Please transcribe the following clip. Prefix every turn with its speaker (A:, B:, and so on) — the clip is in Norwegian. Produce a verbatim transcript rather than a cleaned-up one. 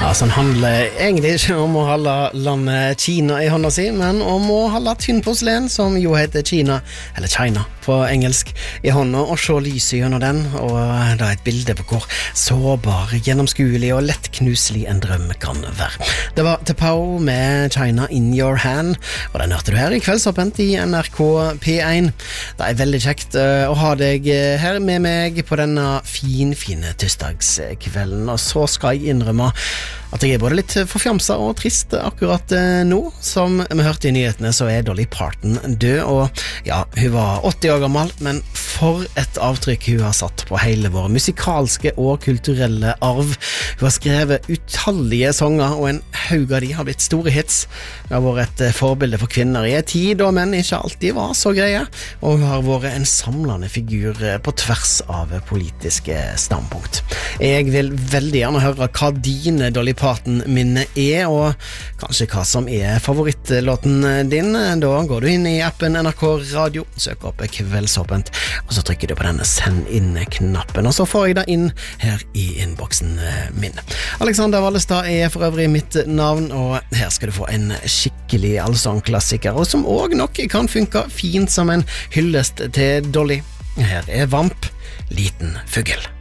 A: Ja, sånn handler egentlig ikke om å holde landet Kina i hånda si, men om å holde tynn porselen, som jo heter Kina, eller China på engelsk, i hånda, og se lyset gjennom den, og da er et bilde på hvor sårbar, gjennomskuelig og lettknuselig en drøm kan være. Det var T'Pau med China in your hand, og den hørte du her i Kveldsåpent i N R K P én. Det er veldig kjekt uh, å ha deg her med meg på denne fin, fine tirsdagskvelden, og så skal jeg innrømme at jeg er både litt forfjamset og trist akkurat eh, nå. Som vi hørte i nyhetene, så er Dolly Parton død, og ja, hun var åtti år gammel, men for et avtrykk hun har satt på hele vår musikalske og kulturelle arv. Hun har skrevet utallige sanger, og en haug av de har blitt store hits. Hun har vært et forbilde for kvinner i en tid da menn ikke alltid var så greie, og hun har vært en samlende figur på tvers av politiske standpunkt. Jeg vil veldig gjerne høre hva dine Dolly Parton minne er, og kanskje hva som er favorittlåten din. Da går du inn i appen N R K Radio, søker opp Kveldsåpent, og så trykker du på denne send inn-knappen, og så får jeg det inn her i innboksen min. Alexander Wallestad er for øvrig mitt navn, og her skal du få en skikkelig allsangklassiker, og som også nok kan funke fint som en hyllest til Dolly. Her er Vamp, Liten Fugl.